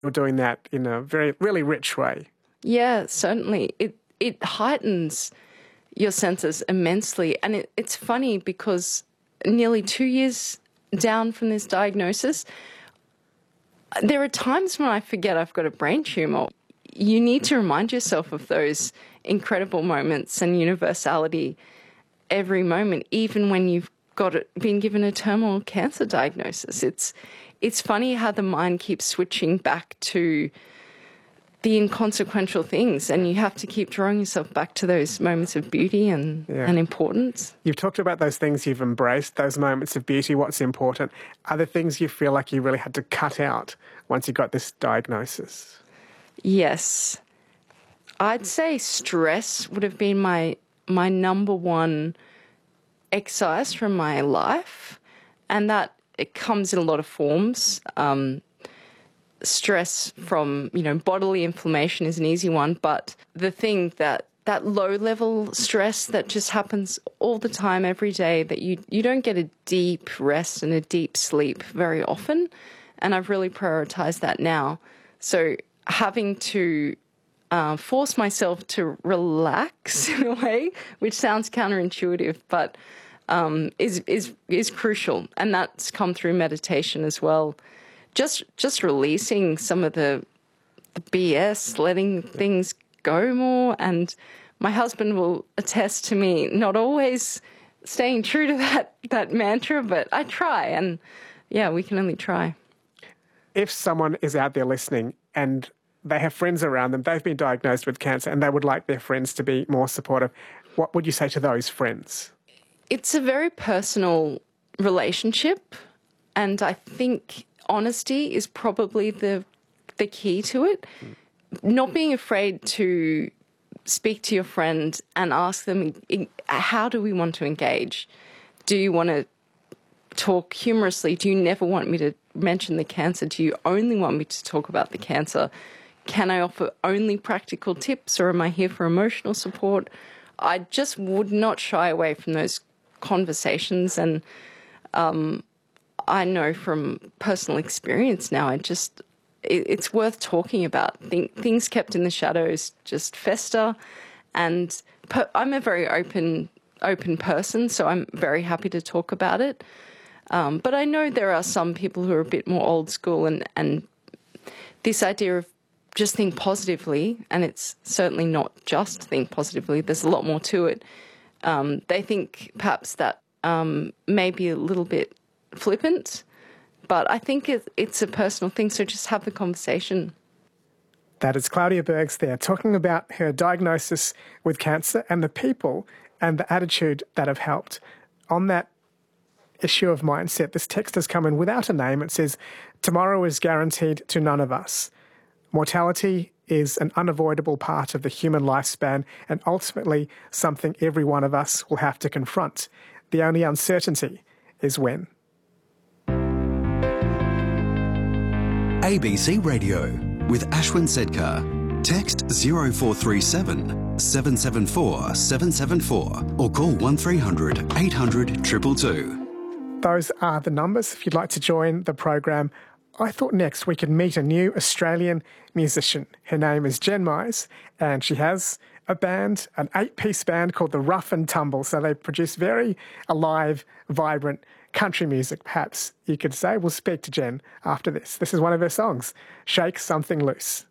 You're doing that in a very, really rich way. Yeah, certainly. It heightens your senses immensely. And it's funny because nearly 2 years down from this diagnosis, there are times when I forget I've got a brain tumour. You need to remind yourself of those incredible moments and universality every moment, even when you've been given a terminal cancer diagnosis. It's funny how the mind keeps switching back to the inconsequential things, and you have to keep drawing yourself back to those moments of beauty and importance. You've talked about those things you've embraced, those moments of beauty, what's important. Are there things you feel like you really had to cut out once you got this diagnosis? Yes. I'd say stress would have been my number one excise from my life, and that it comes in a lot of forms. Stress from, bodily inflammation is an easy one, but the thing that low-level stress that just happens all the time, every day, that you don't get a deep rest and a deep sleep very often, and I've really prioritized that now. So having to force myself to relax in a way, which sounds counterintuitive, but is crucial, and that's come through meditation as well. Just releasing some of the BS, letting things go more, and my husband will attest to me not always staying true to that mantra, but I try, and yeah, we can only try. If someone is out there listening and they have friends around them, they've been diagnosed with cancer, and they would like their friends to be more supportive, what would you say to those friends? It's a very personal relationship, and I think honesty is probably the key to it. Not being afraid to speak to your friend and ask them, how do we want to engage? Do you want to talk humorously? Do you never want me to mention the cancer? Do you only want me to talk about the cancer? Can I offer only practical tips, or am I here for emotional support? I just would not shy away from those conversations, and I know from personal experience now, it's worth talking about. Things kept in the shadows just fester, and I'm a very open person, so I'm very happy to talk about it. But I know there are some people who are a bit more old school, and this idea of just think positively, and it's certainly not just think positively, there's a lot more to it. They think perhaps that may be a little bit flippant, but I think it's a personal thing, so just have the conversation. That is Claudia Bergs there, talking about her diagnosis with cancer and the people and the attitude that have helped. On that issue of mindset, this text has come in without a name. It says, "Tomorrow is guaranteed to none of us. Mortality is an unavoidable part of the human lifespan and ultimately something every one of us will have to confront. The only uncertainty is when." ABC Radio with Ashwin Sedkar. Text 0437 774 774 or call 1300 800 222. Those are the numbers if you'd like to join the program. I thought next we could meet a new Australian musician. Her name is Jen Mize, and she has a band, an 8-piece band called the Rough and Tumble. So they produce very alive, vibrant country music, perhaps you could say. We'll speak to Jen after this. This is one of her songs, "Shake Something Loose."